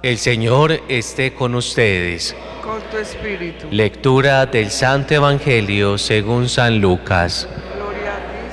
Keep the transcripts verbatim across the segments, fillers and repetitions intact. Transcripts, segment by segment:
El Señor esté con ustedes. Con tu espíritu. Lectura del Santo Evangelio según San Lucas. Gloria a ti,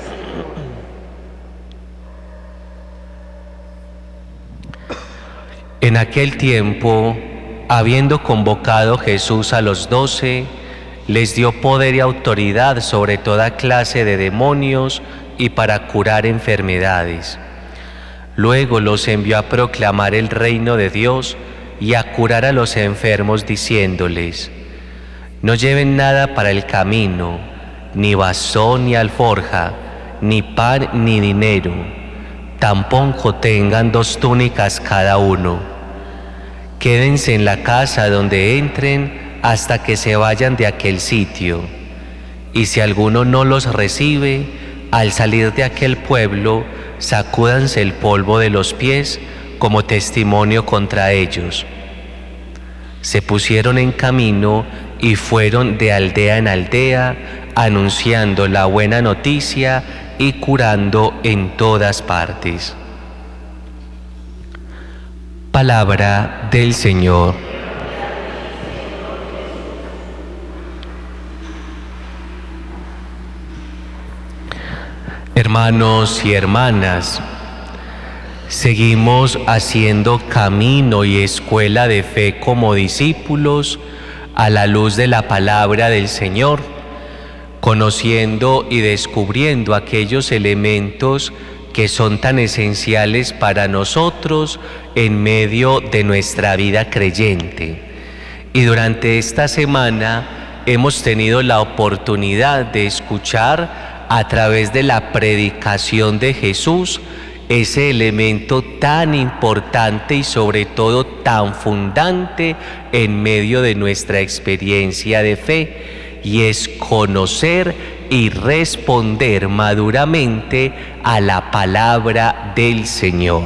Señor. En aquel tiempo, habiendo convocado Jesús a los doce, les dio poder y autoridad sobre toda clase de demonios y para curar enfermedades. Luego los envió a proclamar el reino de Dios y a curar a los enfermos, diciéndoles: no lleven nada para el camino, ni bastón ni alforja, ni pan ni dinero. Tampoco tengan dos túnicas cada uno. Quédense en la casa donde entren hasta que se vayan de aquel sitio. Y si alguno no los recibe, al salir de aquel pueblo, sacúdanse el polvo de los pies como testimonio contra ellos. Se pusieron en camino y fueron de aldea en aldea, anunciando la buena noticia y curando en todas partes. Palabra del Señor. Hermanos y hermanas, seguimos haciendo camino y escuela de fe como discípulos a la luz de la palabra del Señor, conociendo y descubriendo aquellos elementos que son tan esenciales para nosotros en medio de nuestra vida creyente. Y durante esta semana hemos tenido la oportunidad de escuchar a través de la predicación de Jesús ese elemento tan importante y sobre todo tan fundante en medio de nuestra experiencia de fe, y es conocer y responder maduramente a la palabra del Señor.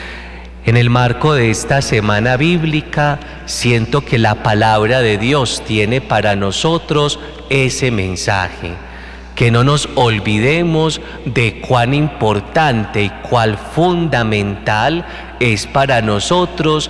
En el marco de esta semana bíblica, siento que la palabra de Dios tiene para nosotros ese mensaje. Que no nos olvidemos de cuán importante y cuán fundamental es para nosotros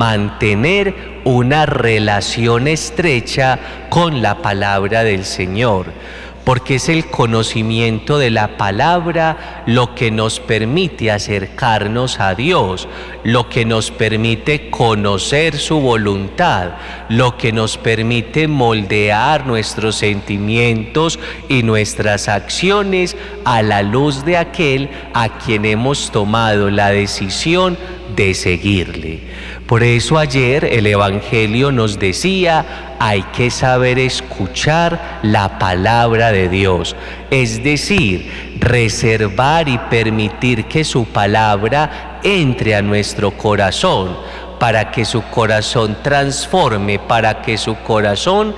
mantener una relación estrecha con la palabra del Señor, porque es el conocimiento de la palabra lo que nos permite acercarnos a Dios, lo que nos permite conocer su voluntad, lo que nos permite moldear nuestros sentimientos y nuestras acciones a la luz de aquel a quien hemos tomado la decisión de seguirle. Por eso ayer el Evangelio nos decía: hay que saber escuchar la palabra de Dios, es decir, reservar y permitir que su palabra entre a nuestro corazón, para que su corazón transforme, para que su corazón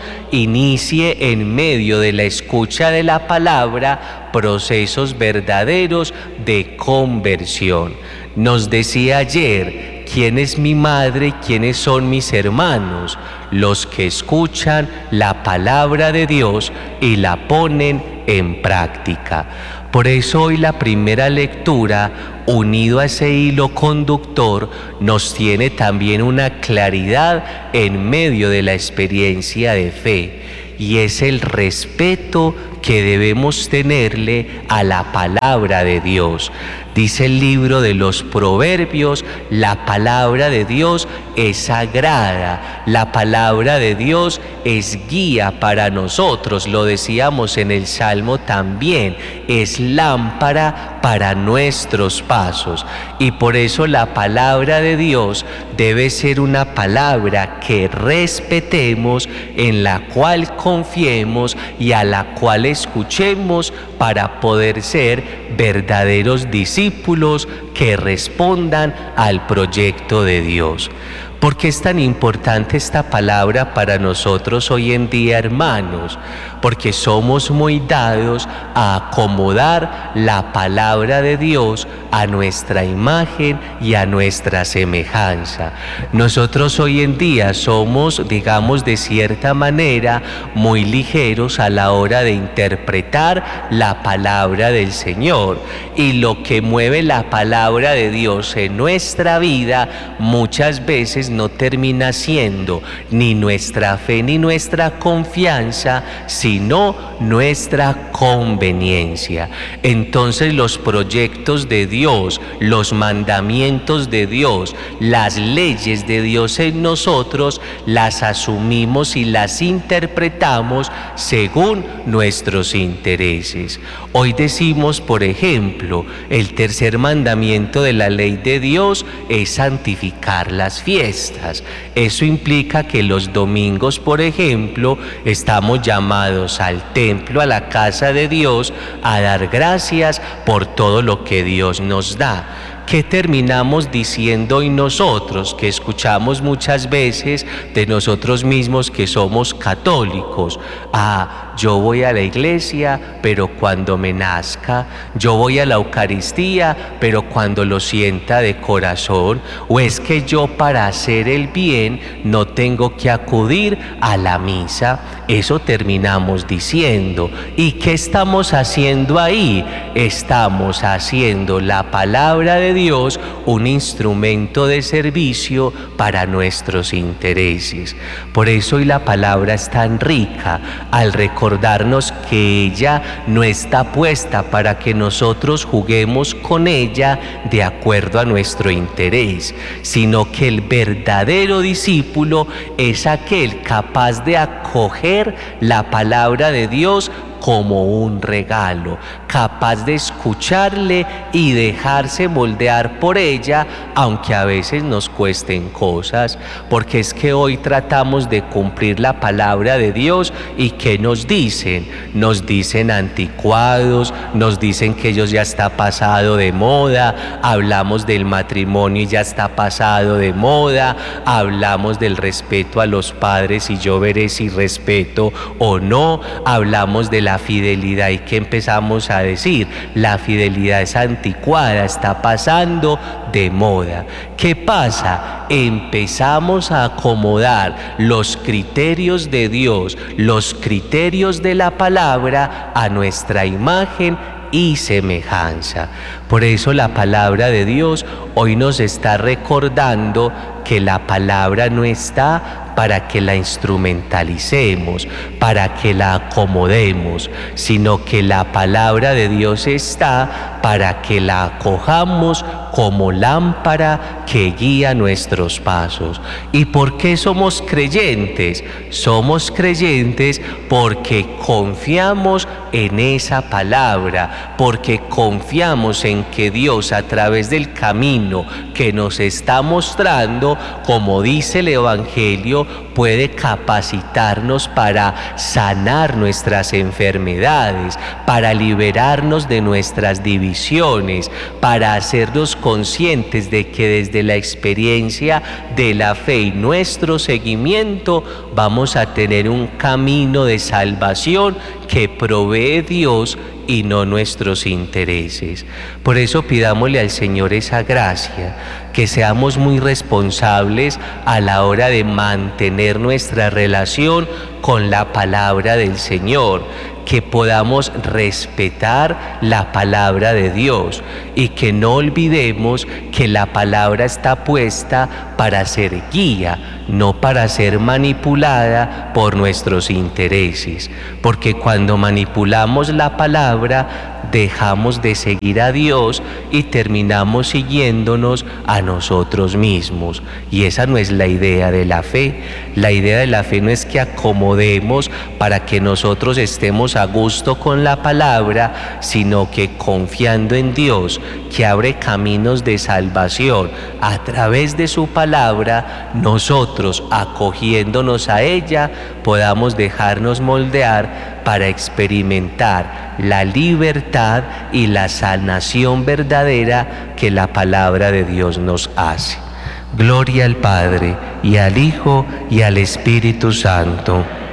inicie en medio de la escucha de la palabra procesos verdaderos de conversión. Nos decía ayer: ¿quién es mi madre y quiénes son mis hermanos? Los que escuchan la palabra de Dios y la ponen en práctica. Por eso hoy la primera lectura, unido a ese hilo conductor, nos tiene también una claridad en medio de la experiencia de fe, y es el respeto que debemos tenerle a la palabra de Dios. Dice el libro de los Proverbios: la palabra de Dios es sagrada, la palabra de Dios es guía para nosotros, lo decíamos en el Salmo también, es lámpara para nuestros pasos. Y por eso la palabra de Dios debe ser una palabra que respetemos, en la cual confiemos y a la cual escuchemos para poder ser verdaderos discípulos que respondan al proyecto de Dios. ¿Por qué es tan importante esta palabra para nosotros hoy en día, hermanos? Porque somos muy dados a acomodar la palabra de Dios a nuestra imagen y a nuestra semejanza. Nosotros hoy en día somos, digamos, de cierta manera, muy ligeros a la hora de interpretar la palabra del Señor. Y lo que mueve la palabra palabra de Dios en nuestra vida muchas veces no termina siendo ni nuestra fe ni nuestra confianza, sino nuestra conveniencia. Entonces los proyectos de Dios, los mandamientos de Dios, las leyes de Dios en nosotros, las asumimos y las interpretamos según nuestros intereses. Hoy decimos, por ejemplo, el tercer mandamiento de la ley de Dios es santificar las fiestas. Eso implica que los domingos, por ejemplo, estamos llamados al templo, a la casa de Dios, a dar gracias por todo lo que Dios nos da. ¿Qué terminamos diciendo hoy nosotros, que escuchamos muchas veces de nosotros mismos que somos católicos? Ah, yo voy a la iglesia, pero cuando me nazca. Yo voy a la Eucaristía, pero cuando lo sienta de corazón. ¿O es que yo para hacer el bien no tengo que acudir a la misa? Eso terminamos diciendo. ¿Y qué estamos haciendo ahí? Estamos haciendo la palabra de Dios un instrumento de servicio para nuestros intereses. Por eso hoy la palabra es tan rica, al recordarnos que ella no está puesta para que nosotros juguemos con ella de acuerdo a nuestro interés, sino que el verdadero discípulo es aquel capaz de acoger la palabra de Dios como un regalo, capaz de escucharle y dejarse moldear por ella, aunque a veces nos cuesten cosas, porque es que hoy tratamos de cumplir la palabra de Dios y ¿qué nos dicen? Nos dicen anticuados, nos dicen que ellos ya está pasado de moda, hablamos del matrimonio y ya está pasado de moda, hablamos del respeto a los padres y yo veré si respeto o no, hablamos de la fidelidad y ¿qué empezamos a decir? La fidelidad es anticuada, está pasando de moda. ¿Qué pasa? Empezamos a acomodar los criterios de Dios, los criterios de la palabra a nuestra imagen y semejanza. Por eso la palabra de Dios hoy nos está recordando que la palabra no está para que la instrumentalicemos, para que la acomodemos, sino que la palabra de Dios está para que la acojamos como lámpara que guía nuestros pasos. ¿Y por qué somos creyentes? Somos creyentes porque confiamos en esa palabra, porque confiamos en que Dios, a través del camino que nos está mostrando, como dice el Evangelio, puede capacitarnos para sanar nuestras enfermedades, para liberarnos de nuestras divisiones, para hacernos conscientes de que desde la experiencia de la fe y nuestro seguimiento vamos a tener un camino de salvación que provee Dios y no nuestros intereses. Por eso pidámosle al Señor esa gracia, que seamos muy responsables a la hora de mantener nuestra relación con la palabra del Señor, que podamos respetar la palabra de Dios y que no olvidemos que la palabra está puesta para ser guía, no para ser manipulada por nuestros intereses, porque cuando manipulamos la palabra dejamos de seguir a Dios y terminamos siguiéndonos a nosotros mismos, y esa no es la idea de la fe. La idea de la fe no es que acomodemos para que nosotros estemos a gusto con la palabra, sino que confiando en Dios, que abre caminos de salvación a través de su palabra, nosotros acogiéndonos a ella podamos dejarnos moldear para experimentar la libertad y la sanación verdadera que la palabra de Dios nos hace. Gloria al Padre, y al Hijo, y al Espíritu Santo.